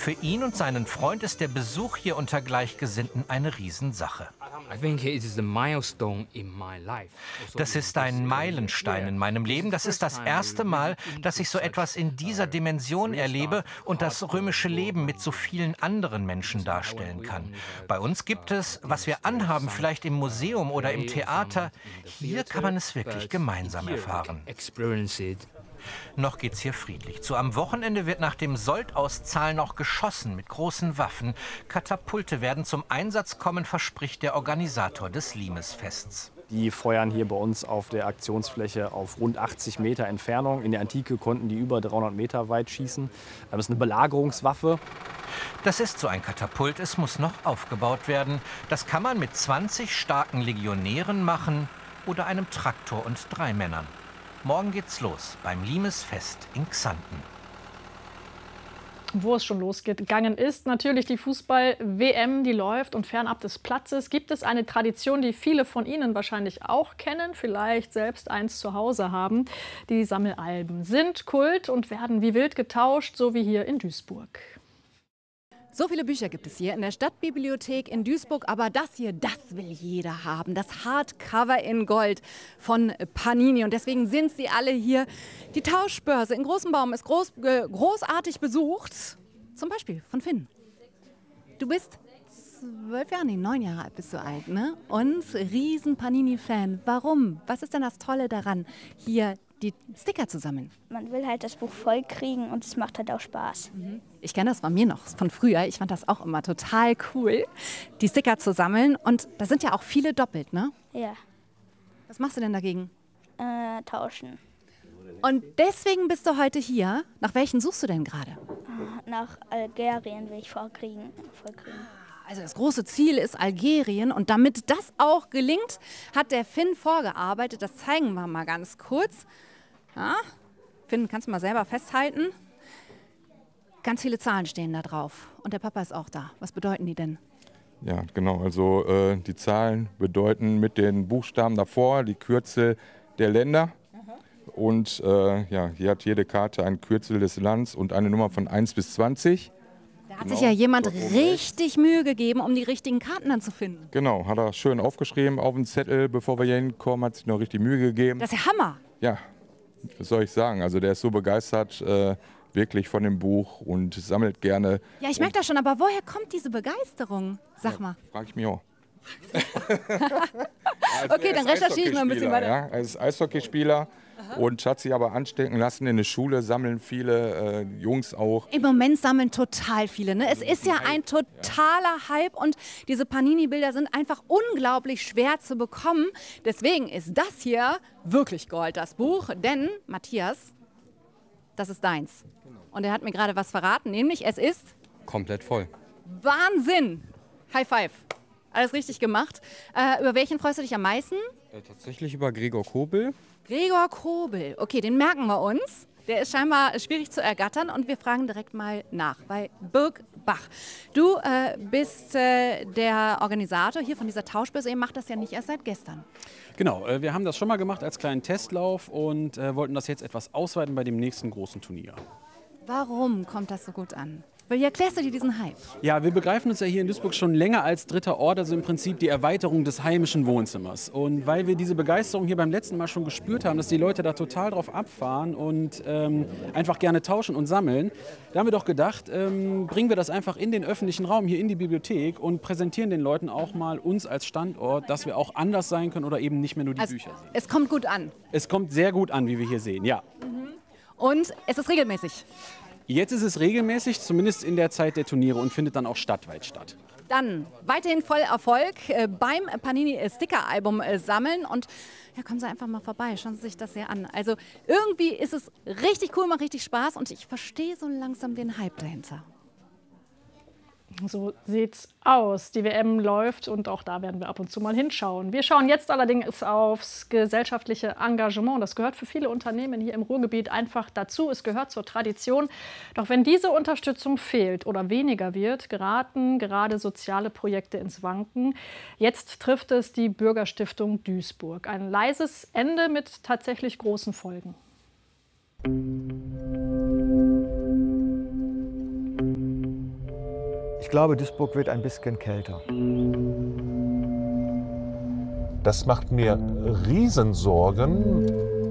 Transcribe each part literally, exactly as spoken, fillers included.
Für ihn und seinen Freund ist der Besuch hier unter Gleichgesinnten eine Riesensache. Das ist ein Meilenstein in meinem Leben. Das ist das erste Mal, dass ich so etwas in dieser Dimension erlebe und das römische Leben mit so vielen anderen Menschen darstellen kann. Bei uns gibt es, was wir anhaben, vielleicht im Museum oder im Theater. Hier kann man es wirklich gemeinsam erfahren. Noch geht's hier friedlich zu. Am Wochenende wird nach dem Soldauszahlen noch geschossen mit großen Waffen. Katapulte werden zum Einsatz kommen, verspricht der Organisator des Limesfests. Die feuern hier bei uns auf der Aktionsfläche auf rund achtzig Meter Entfernung. In der Antike konnten die über dreihundert Meter weit schießen. Das ist eine Belagerungswaffe. Das ist so ein Katapult, es muss noch aufgebaut werden. Das kann man mit zwanzig starken Legionären machen oder einem Traktor und drei Männern. Morgen geht's los beim Limesfest in Xanten. Wo es schon losgegangen ist, natürlich die Fußball-W M, die läuft. Und fernab des Platzes gibt es eine Tradition, die viele von Ihnen wahrscheinlich auch kennen, vielleicht selbst eins zu Hause haben. Die Sammelalben sind Kult und werden wie wild getauscht, so wie hier in Duisburg. So viele Bücher gibt es hier in der Stadtbibliothek in Duisburg, aber das hier, das will jeder haben. Das Hardcover in Gold von Panini und deswegen sind sie alle hier. Die Tauschbörse in Großenbaum ist groß, äh, großartig besucht, zum Beispiel von Finn. Du bist zwölf Jahre, nee, neun Jahre alt bist du alt, ne? Und riesen Panini-Fan. Warum? Was ist denn das Tolle daran, hier die Sticker zu sammeln? Man will halt das Buch voll kriegen und es macht halt auch Spaß. Mhm. Ich kenne das von mir noch, von früher. Ich fand das auch immer total cool, die Sticker zu sammeln. Und da sind ja auch viele doppelt, ne? Ja. Was machst du denn dagegen? Äh, tauschen. Und deswegen bist du heute hier. Nach welchen suchst du denn gerade? Nach Algerien will ich vollkriegen. vollkriegen. Also das große Ziel ist Algerien und damit das auch gelingt, hat der Finn vorgearbeitet. Das zeigen wir mal ganz kurz. Ja, Finn, kannst du mal selber festhalten. Ganz viele Zahlen stehen da drauf und der Papa ist auch da. Was bedeuten die denn? Ja, genau. Also äh, die Zahlen bedeuten mit den Buchstaben davor die Kürzel der Länder. Und äh, ja, hier hat jede Karte ein Kürzel des Landes und eine Nummer von eins bis zwanzig. Da hat genau. sich ja jemand richtig Mühe gegeben, um die richtigen Karten dann zu finden. Genau, hat er schön aufgeschrieben auf dem Zettel, bevor wir hier hinkommen, hat sich noch richtig Mühe gegeben. Das ist ja Hammer. Ja, was soll ich sagen? Also der ist so begeistert äh, wirklich von dem Buch und sammelt gerne. Ja, ich merke das schon, aber woher kommt diese Begeisterung? Sag ja, mal. Frage ich mich auch. Also okay, dann recherchiere ich mal ein bisschen weiter. Ja, er ist Eishockeyspieler. Aha. Und hat sich aber anstecken lassen. In der Schule sammeln viele äh, Jungs auch. Im Moment sammeln total viele. Ne? Es ist ja ein totaler Hype und diese Panini-Bilder sind einfach unglaublich schwer zu bekommen. Deswegen ist das hier wirklich Gold, das Buch. Denn, Matthias, das ist deins. Und er hat mir gerade was verraten, nämlich es ist... komplett voll. Wahnsinn! High five. Alles richtig gemacht. Äh, über welchen freust du dich am meisten? Äh, tatsächlich über Gregor Kobel. Gregor Kobel, okay, den merken wir uns. Der ist scheinbar schwierig zu ergattern und wir fragen direkt mal nach bei Birk Bach. Du äh, bist äh, der Organisator hier von dieser Tauschbörse. Ihr macht das ja nicht erst seit gestern. Genau, äh, wir haben das schon mal gemacht als kleinen Testlauf und äh, wollten das jetzt etwas ausweiten bei dem nächsten großen Turnier. Warum kommt das so gut an? Wie erklärst du dir diesen Hype? Ja, wir begreifen uns ja hier in Duisburg schon länger als dritter Ort, also im Prinzip die Erweiterung des heimischen Wohnzimmers. Und weil wir diese Begeisterung hier beim letzten Mal schon gespürt haben, dass die Leute da total drauf abfahren und ähm, einfach gerne tauschen und sammeln, da haben wir doch gedacht, ähm, bringen wir das einfach in den öffentlichen Raum, hier in die Bibliothek und präsentieren den Leuten auch mal uns als Standort, dass wir auch anders sein können oder eben nicht mehr nur die also, Bücher sehen. Es kommt gut an. Es kommt sehr gut an, wie wir hier sehen, ja. Mhm. Und es ist regelmäßig. Jetzt ist es regelmäßig, zumindest in der Zeit der Turniere und findet dann auch stadtweit statt. Dann weiterhin voll Erfolg äh, beim Panini Sticker Album äh, sammeln und ja, kommen Sie einfach mal vorbei, schauen Sie sich das hier an. Also irgendwie ist es richtig cool, macht richtig Spaß und ich verstehe so langsam den Hype dahinter. So sieht's aus. Die W M läuft und auch da werden wir ab und zu mal hinschauen. Wir schauen jetzt allerdings aufs gesellschaftliche Engagement. Das gehört für viele Unternehmen hier im Ruhrgebiet einfach dazu. Es gehört zur Tradition. Doch wenn diese Unterstützung fehlt oder weniger wird, geraten gerade soziale Projekte ins Wanken. Jetzt trifft es die Bürgerstiftung Duisburg. Ein leises Ende mit tatsächlich großen Folgen. Ich glaube, Duisburg wird ein bisschen kälter. Das macht mir Riesensorgen.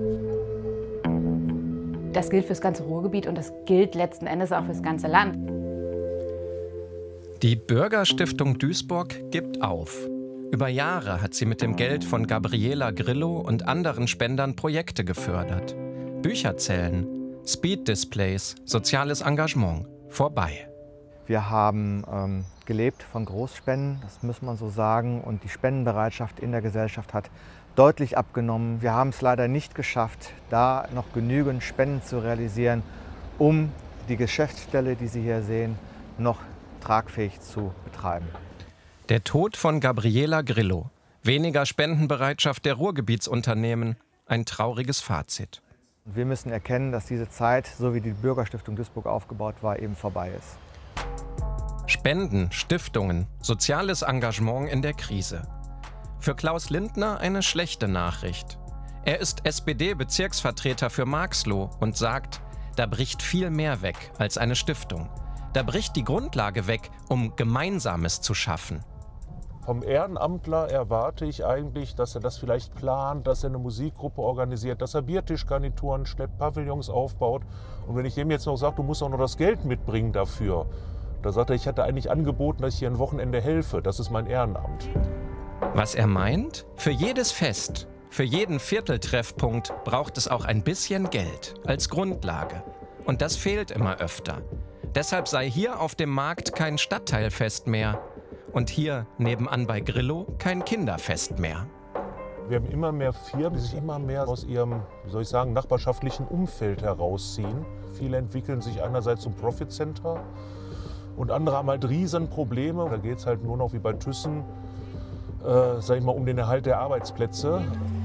Das gilt für das ganze Ruhrgebiet und das gilt letzten Endes auch für das ganze Land. Die Bürgerstiftung Duisburg gibt auf. Über Jahre hat sie mit dem Geld von Gabriela Grillo und anderen Spendern Projekte gefördert. Bücherzellen, Speed-Displays, soziales Engagement. Vorbei. Wir haben ähm, gelebt von Großspenden, das muss man so sagen. Und die Spendenbereitschaft in der Gesellschaft hat deutlich abgenommen. Wir haben es leider nicht geschafft, da noch genügend Spenden zu realisieren, um die Geschäftsstelle, die Sie hier sehen, noch tragfähig zu betreiben. Der Tod von Gabriela Grillo. Weniger Spendenbereitschaft der Ruhrgebietsunternehmen. Ein trauriges Fazit. Wir müssen erkennen, dass diese Zeit, so wie die Bürgerstiftung Duisburg aufgebaut war, eben vorbei ist. Spenden, Stiftungen, soziales Engagement in der Krise. Für Klaus Lindner eine schlechte Nachricht. Er ist S P D-Bezirksvertreter für Marxloh und sagt, da bricht viel mehr weg als eine Stiftung. Da bricht die Grundlage weg, um Gemeinsames zu schaffen. Vom Ehrenamtler erwarte ich eigentlich, dass er das vielleicht plant, dass er eine Musikgruppe organisiert, dass er Biertischgarnituren schleppt, Pavillons aufbaut. Und wenn ich dem jetzt noch sage, du musst auch noch das Geld mitbringen dafür, da sagt er, ich hätte eigentlich angeboten, dass ich hier ein Wochenende helfe. Das ist mein Ehrenamt. Was er meint? Für jedes Fest, für jeden Vierteltreffpunkt braucht es auch ein bisschen Geld als Grundlage. Und das fehlt immer öfter. Deshalb sei hier auf dem Markt kein Stadtteilfest mehr. Und hier nebenan bei Grillo kein Kinderfest mehr. Wir haben immer mehr Firmen, die sich immer mehr aus ihrem, wie soll ich sagen, nachbarschaftlichen Umfeld herausziehen. Viele entwickeln sich einerseits zum Profit Center und andere haben halt Riesenprobleme. Da geht es halt nur noch wie bei Thyssen, äh, sag ich mal, um den Erhalt der Arbeitsplätze.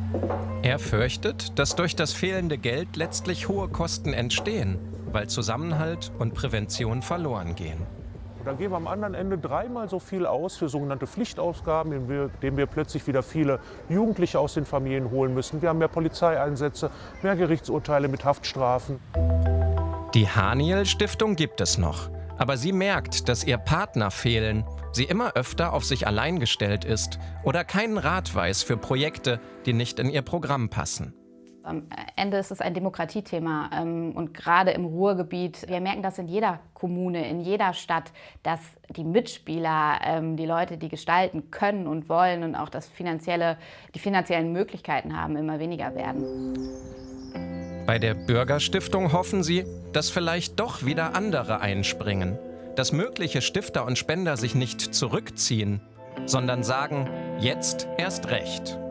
Er fürchtet, dass durch das fehlende Geld letztlich hohe Kosten entstehen, weil Zusammenhalt und Prävention verloren gehen. Und dann geben wir am anderen Ende dreimal so viel aus für sogenannte Pflichtausgaben, indem wir, indem wir plötzlich wieder viele Jugendliche aus den Familien holen müssen. Wir haben mehr Polizeieinsätze, mehr Gerichtsurteile mit Haftstrafen. Die Haniel-Stiftung gibt es noch. Aber sie merkt, dass ihr Partner fehlen, sie immer öfter auf sich allein gestellt ist oder keinen Rat weiß für Projekte, die nicht in ihr Programm passen. Am Ende ist es ein Demokratiethema und gerade im Ruhrgebiet, wir merken das in jeder Kommune, in jeder Stadt, dass die Mitspieler, die Leute, die gestalten können und wollen und auch das finanzielle, die finanziellen Möglichkeiten haben, immer weniger werden. Bei der Bürgerstiftung hoffen sie, dass vielleicht doch wieder andere einspringen, dass mögliche Stifter und Spender sich nicht zurückziehen, sondern sagen, jetzt erst recht.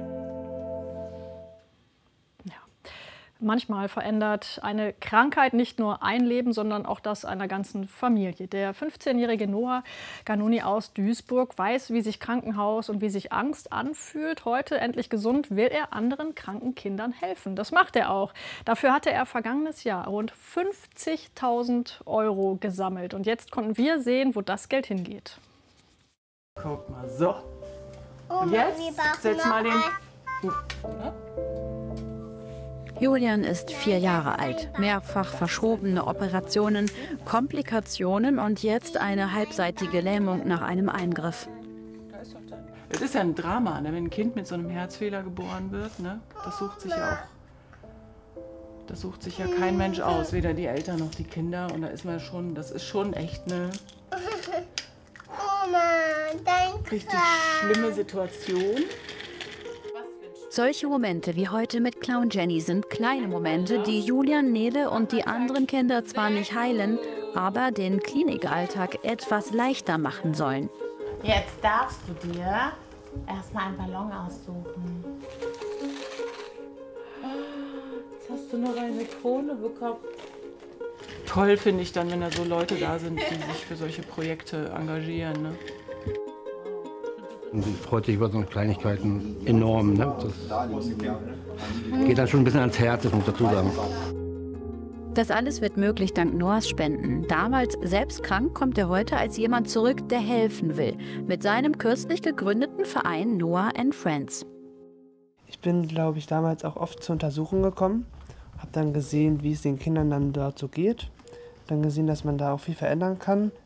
Manchmal verändert eine Krankheit nicht nur ein Leben, sondern auch das einer ganzen Familie. Der fünfzehnjährige Noah Ganoni aus Duisburg weiß, wie sich Krankenhaus und wie sich Angst anfühlt. Heute, endlich gesund, will er anderen kranken Kindern helfen. Das macht er auch. Dafür hatte er vergangenes Jahr rund fünfzigtausend Euro gesammelt. Und jetzt konnten wir sehen, wo das Geld hingeht. Guck mal, so. Oh, und jetzt setz mal den... Julian ist vier Jahre alt. Mehrfach verschobene Operationen, Komplikationen und jetzt eine halbseitige Lähmung nach einem Eingriff. Es ist ja ein Drama, ne? Wenn ein Kind mit so einem Herzfehler geboren wird, ne? Das sucht sich ja auch, das sucht sich ja kein Mensch aus, weder die Eltern noch die Kinder. Und da ist man schon, das ist schon echt eine richtig schlimme Situation. Solche Momente wie heute mit Clown Jenny sind kleine Momente, die Julian, Nele und die anderen Kinder zwar nicht heilen, aber den Klinikalltag etwas leichter machen sollen. Jetzt darfst du dir erstmal einen Ballon aussuchen. Jetzt hast du noch eine Krone bekommen. Toll finde ich dann, wenn da so Leute da sind, die sich für solche Projekte engagieren. Ne? Und sie freut sich über so Kleinigkeiten enorm. Ne? Das geht dann schon ein bisschen ans Herz, muss ich dazu sagen. Das alles wird möglich dank Noahs Spenden. Damals selbst krank, kommt er heute als jemand zurück, der helfen will. Mit seinem kürzlich gegründeten Verein Noah and Friends. Ich bin, glaube ich, damals auch oft zur Untersuchung gekommen. Habe dann gesehen, wie es den Kindern dann dort so geht. Dann gesehen, dass man da auch viel verändern kann.